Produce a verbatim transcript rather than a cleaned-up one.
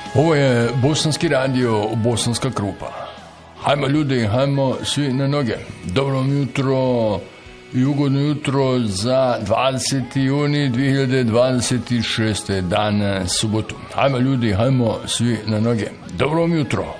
Ovo je Bosanski radio, Bosanska Krupa. Hajmo ljudi, hajmo svi na noge. Dobro jutro i ugodno jutro za dvadeseti juni dvije hiljade dvadeset šeste. dan subotu. Hajmo ljudi, hajmo svi na noge. Dobro jutro.